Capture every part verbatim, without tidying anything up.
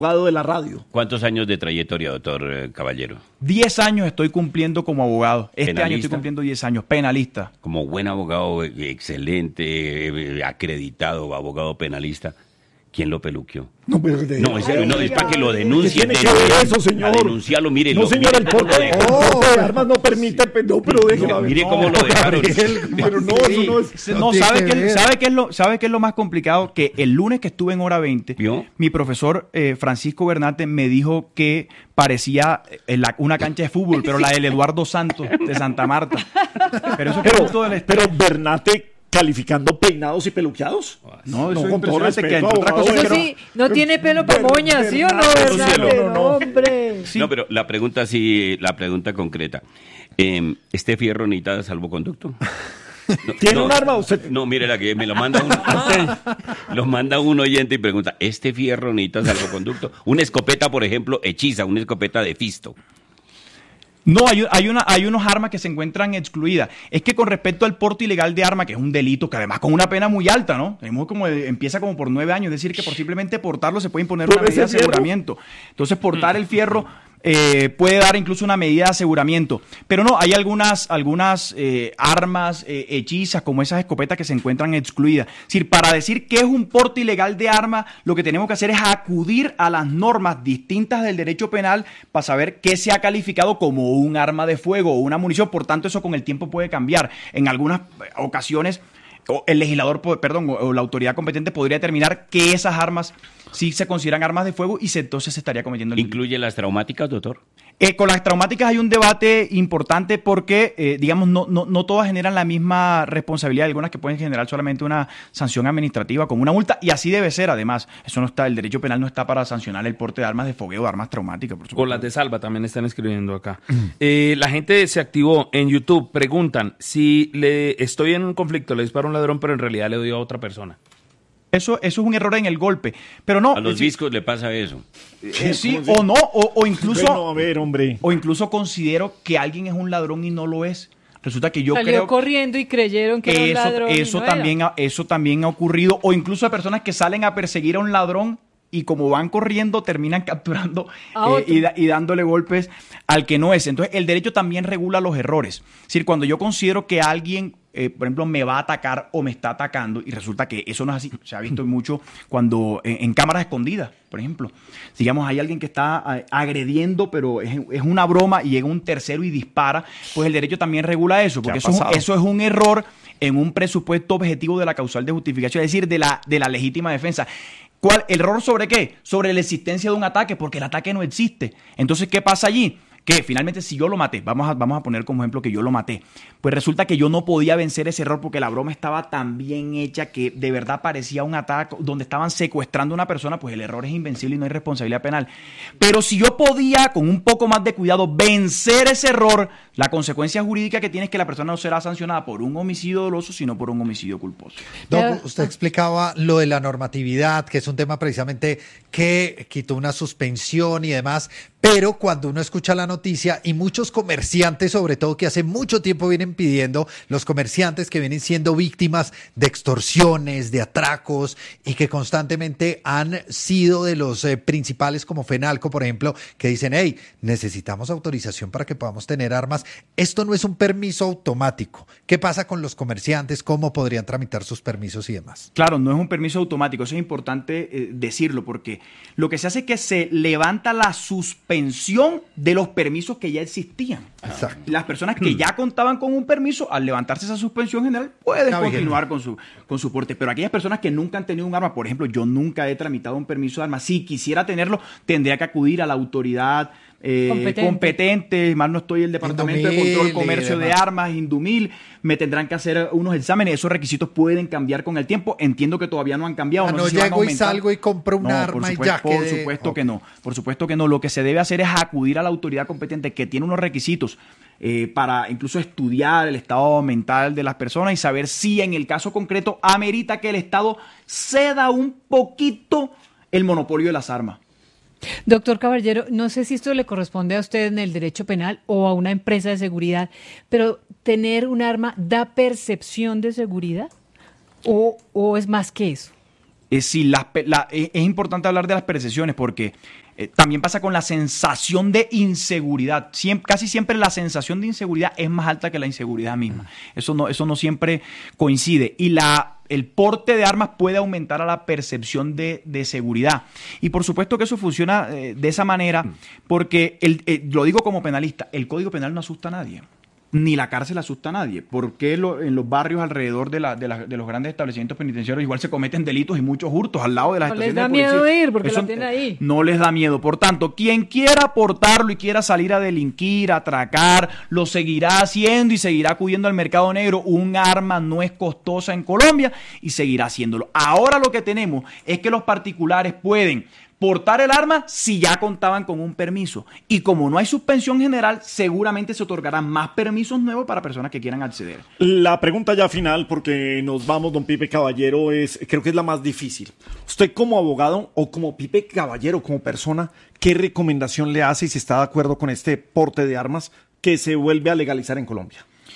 abogado de la radio. ¿Cuántos años de trayectoria, doctor eh, Caballero? Diez años estoy cumpliendo como abogado. Este ¿Penalista? año estoy cumpliendo diez años, penalista. Como buen abogado, eh, excelente, eh, acreditado abogado penalista. ¿Quién lo peluqueó? No, pero de... No, en serio, no, es para que lo denuncie. ¿Qué tiene que ver eso, señor? A denunciarlo, mire. No, lo, señor, mire el cómo porte lo de, dejaron. el porte de armas no permite... No, pero déjelo. Mire, mire no, cómo lo dejaron. Gabriel, pero no, Sí. eso no es... No, no tiene ¿sabe que qué, ver. ¿sabe qué es lo, sabe qué es lo más complicado? Que el lunes que estuve en hora veinte, ¿Vio? mi profesor eh, Francisco Bernate me dijo que parecía eh, la- una cancha de fútbol, pero la del Eduardo Santos de Santa Marta. Pero eso que Pero, todo el pero Bernate calificando peinados y peluqueados. No, eso es con todo impresionante, que respeto, entre otras abogado, cosas Eso pero- sí, no tiene pelo para Ber- moñas, ¿sí o no, Bernardo, verdad? no, no, no. hombre. Sí. No, pero la pregunta sí, la pregunta concreta. Eh, ¿Este fierro necesita salvoconducto? No, ¿Tiene no, un arma usted? No, mire la que me lo manda uno. Lo manda un oyente y pregunta, ¿este fierro necesita salvoconducto? Una escopeta, por ejemplo, hechiza, una escopeta de Fisto. No, hay, hay, una, hay unos armas que se encuentran excluidas. Es que con respecto al porte ilegal de arma, que es un delito, que además con una pena muy alta, ¿no? Tenemos como de- empieza como por nueve años, es decir, que por simplemente portarlo se puede imponer ¿Por una medida de ese fierro? aseguramiento. Entonces, portar el fierro eh, puede dar incluso una medida de aseguramiento. Pero no, hay algunas, algunas eh, armas eh, hechizas, como esas escopetas que se encuentran excluidas. Es decir, para decir que es un porte ilegal de arma, lo que tenemos que hacer es acudir a las normas distintas del derecho penal para saber qué se ha calificado como un arma de fuego o una munición. Por tanto, eso con el tiempo puede cambiar. En algunas ocasiones, o el legislador, po- perdón, o, o la autoridad competente podría determinar que esas armas sí se consideran armas de fuego y se, entonces se estaría cometiendo el delito. ¿Incluye las traumáticas, doctor? Eh, con las traumáticas hay un debate importante porque, eh, digamos, no, no, no todas generan la misma responsabilidad. Hay algunas que pueden generar solamente una sanción administrativa como una multa y así debe ser, además. Eso no está, el derecho penal no está para sancionar el porte de armas de fogueo, de armas traumáticas, por Con supuesto. las de Salva también están escribiendo acá. Eh, la gente se activó en YouTube. Preguntan si le estoy en un conflicto, le disparo a un ladrón, pero en realidad le doy a otra persona. Eso, eso es un error en el golpe. Pero no, A los es decir, viscos le pasa eso. eh, sí ¿Cómo se- o no, o, o incluso... Bueno, a ver, hombre. O incluso considero que alguien es un ladrón y no lo es. Resulta que yo Salió creo corriendo y creyeron que era un eso, ladrón. y eso no era. también ha, eso también ha ocurrido. O incluso hay personas que salen a perseguir a un ladrón y como van corriendo terminan capturando A eh, otro. y, da- y dándole golpes al que no es. Entonces el derecho también regula los errores. Es decir, cuando yo considero que alguien, eh, por ejemplo, me va a atacar o me está atacando y resulta que eso no es así. Se ha visto mucho cuando en, en cámaras escondidas, por ejemplo. Digamos, hay alguien que está eh, agrediendo, pero es, es una broma y llega un tercero y dispara, pues el derecho también regula eso, porque ha eso es, un- pasado? eso es un error en un presupuesto objetivo de la causal de justificación, es decir, de la, de la legítima defensa. ¿Cuál, ¿El error sobre qué? Sobre la existencia de un ataque, porque el ataque no existe. Entonces, ¿qué pasa allí? Que finalmente si yo lo maté, vamos a, vamos a poner como ejemplo que yo lo maté, pues resulta que yo no podía vencer ese error porque la broma estaba tan bien hecha que de verdad parecía un ataque donde estaban secuestrando a una persona, pues el error es invencible y no hay responsabilidad penal. Pero si yo podía, con un poco más de cuidado, vencer ese error, la consecuencia jurídica que tiene es que la persona no será sancionada por un homicidio doloso, sino por un homicidio culposo. Doc, Ya- usted explicaba lo de la normatividad, que es un tema precisamente que quitó una suspensión y demás, pero cuando uno escucha la noticia y muchos comerciantes, sobre todo que hace mucho tiempo vienen pidiendo, los comerciantes que vienen siendo víctimas de extorsiones, de atracos y que constantemente han sido de los eh, principales como Fenalco, por ejemplo, que dicen, hey, necesitamos autorización para que podamos tener armas. Esto no es un permiso automático. ¿Qué pasa con los comerciantes? ¿Cómo podrían tramitar sus permisos y demás? Claro, no es un permiso automático, eso es importante eh, decirlo, porque lo que se hace es que se levanta la suspensión de los permisos que ya existían. Exacto. Las personas que ya contaban con un permiso, al levantarse esa suspensión general, pueden Está bien. continuar con su, con su porte. Pero aquellas personas que nunca han tenido un arma, por ejemplo, yo nunca he tramitado un permiso de arma. Si quisiera tenerlo, tendría que acudir a la autoridad eh, Competente. competente. Más no estoy el Departamento de Indumil Control y Comercio de demás. Armas, Indumil. Me tendrán que hacer unos exámenes. Esos requisitos pueden cambiar con el tiempo. Entiendo que todavía no han cambiado. Ah, no no sé si van a llego y aumentar. salgo y compro un No, por arma y supuesto- ya Por quedé. supuesto Ok. que no. Por supuesto que no. Lo que se debe hacer es acudir a la autoridad competente que tiene unos requisitos eh, para incluso estudiar el estado mental de las personas y saber si en el caso concreto amerita que el Estado ceda un poquito el monopolio de las armas. Doctor Caballero, no sé si esto le corresponde a usted en el derecho penal o a una empresa de seguridad, pero ¿tener un arma da percepción de seguridad? ¿O, o es más que eso? Eh, sí, las pe- la- eh, es importante hablar de las percepciones porque eh, también pasa con la sensación de inseguridad. Siem- casi siempre la sensación de inseguridad es más alta que la inseguridad misma. Eso no, eso no siempre coincide. Y la, el porte de armas puede aumentar a la percepción de, de seguridad. Y por supuesto que eso funciona eh, de esa manera porque, el, eh, lo digo como penalista, el Código Penal no asusta a nadie. Ni la cárcel asusta a nadie. ¿Por qué lo, en los barrios alrededor de, la, de, la, de los grandes establecimientos penitenciarios igual se cometen delitos y muchos hurtos al lado de las No les estaciones da de policía? miedo ir porque Eso, la tiene ahí. eh, No les da miedo. Por tanto, quien quiera aportarlo y quiera salir a delinquir, a atracar, lo seguirá haciendo y seguirá acudiendo al mercado negro. Un arma no es costosa en Colombia y seguirá haciéndolo. Ahora lo que tenemos es que los particulares pueden portar el arma si ya contaban con un permiso. Y como no hay suspensión general, seguramente se otorgarán más permisos nuevos para personas que quieran acceder. La pregunta ya final, porque nos vamos, don Pipe Caballero, es, creo que es la más difícil. Usted como abogado o como Pipe Caballero, como persona, ¿qué recomendación le hace y si está de acuerdo con este porte de armas que se vuelve a legalizar en Colombia?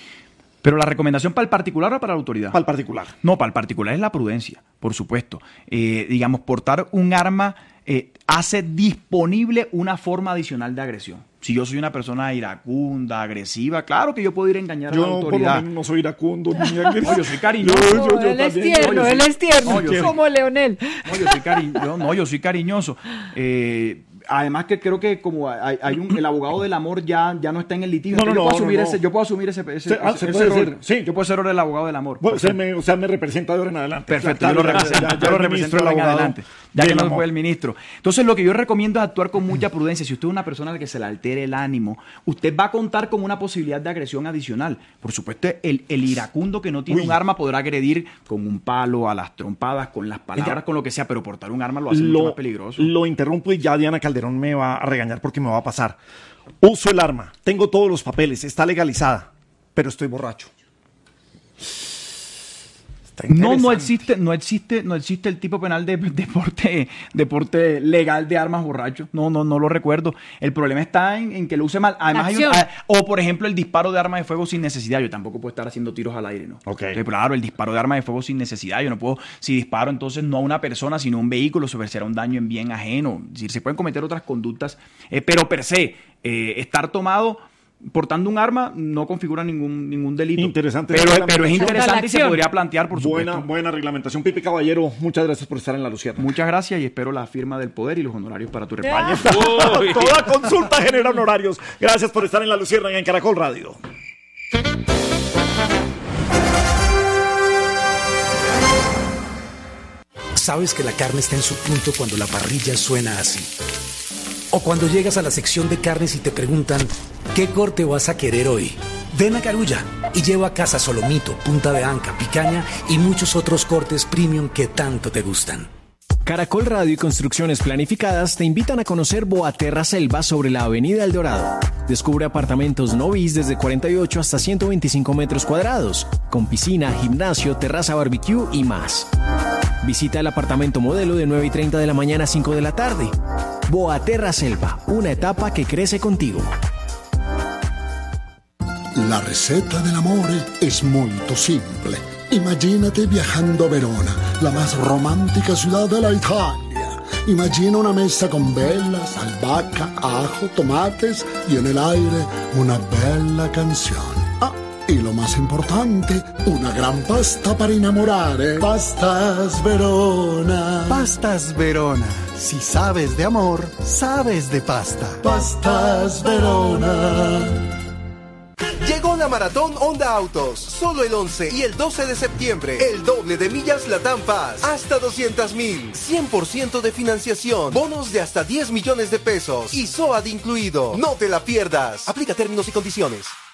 Pero la recomendación para el particular o para la autoridad. Para el particular. No, para el particular es la prudencia, por supuesto. Eh, digamos, portar un arma eh, hace disponible una forma adicional de agresión. Si yo soy una persona iracunda, agresiva, claro que yo puedo ir a engañar a la Yo por lo autoridad. menos no soy iracundo ni agresivo. No, yo soy cariñoso. Yo- yo- yo él es también. tierno, No, yo él soy- es tierno, no, yo soy- como Leonel. No, yo soy, cari yo, no, yo soy cariñoso. Eh, además que creo que como hay, hay un, el abogado del amor ya, ya no está en el litigio. No, no, yo, puedo no, asumir no, no. ese, yo puedo asumir ese, ese, Se- ah, ese- se ese puede rol. decir, sí. Yo puedo ser el abogado del amor. Bueno, usted me, o sea, me representa de ahora en adelante. Perfecto, Ya, yo lo ya, represento, ya, ya, yo lo el represento ministro, el ahora en abogado adelante, ya que del no amor. fue el ministro. Entonces, lo que yo recomiendo es actuar con mucha prudencia. Si usted es una persona a la que se le altere el ánimo, usted va a contar con una posibilidad de agresión adicional. Por supuesto, el, el iracundo que no tiene Uy. un arma podrá agredir con un palo, a las trompadas, con las palabras, con lo que sea, pero portar un arma lo hace mucho más peligroso. Lo interrumpo y ya Diana Calderón me va a regañar porque me va a pasar. Uso el arma, tengo todos los papeles, está legalizada, pero estoy borracho. Está No, no interesante. existe, no existe, no existe el tipo penal de deporte, deporte legal de armas borracho. No, no, no lo recuerdo. El problema está en, en que lo use mal. Además hay un- Acción. ah, o por ejemplo el disparo de arma de fuego sin necesidad. Yo tampoco puedo estar haciendo tiros al aire, ¿no? Ok. Entonces, claro, el disparo de arma de fuego sin necesidad. Yo no puedo, si disparo entonces no a una persona, sino a un vehículo, eso será un daño en bien ajeno. Es decir, se pueden cometer otras conductas, eh, pero per se, eh, estar tomado portando un arma no configura ningún, ningún delito. Interesante. Pero, pero es Reglamentación. interesante y se Acción. podría plantear, por supuesto. Buena, buena reglamentación. Pipe Caballero, muchas gracias por estar en La Lucierna. Muchas gracias y espero la firma del poder y los honorarios para tu repaño. Uy. Toda consulta genera honorarios. Gracias por estar en La Lucierna y en Caracol Radio. Sabes que la carne está en su punto cuando la parrilla suena así. O cuando llegas a la sección de carnes y te preguntan, ¿qué corte vas a querer hoy? Ven a Carulla y lleva a casa solomito, punta de anca, picaña y muchos otros cortes premium que tanto te gustan. Caracol Radio y Construcciones Planificadas te invitan a conocer Boaterra Selva sobre la Avenida El Dorado. Descubre apartamentos no bis desde cuarenta y ocho hasta ciento veinticinco metros cuadrados, con piscina, gimnasio, terraza barbecue y más. Visita el apartamento modelo de nueve y treinta de la mañana a cinco de la tarde. Boaterra Selva, una etapa que crece contigo. La receta dell'amore es muy simple. Imagínate viajando a Verona, la más romántica ciudad de la Italia. Imagina una mesa con velas, albahaca, ajo, tomates y en el aire una bella canción. Ah, y lo más importante, una gran pasta para enamorare. Pastas Verona. Pastas Verona. Si sabes de amor, sabes de pasta. Pastas Verona. Llegó la Maratón Honda Autos, solo el once y el doce de septiembre. El doble de millas Latam Paz, hasta doscientas mil, cien por ciento de financiación, bonos de hasta diez millones de pesos y S O A D incluido. No te la pierdas. Aplica términos y condiciones.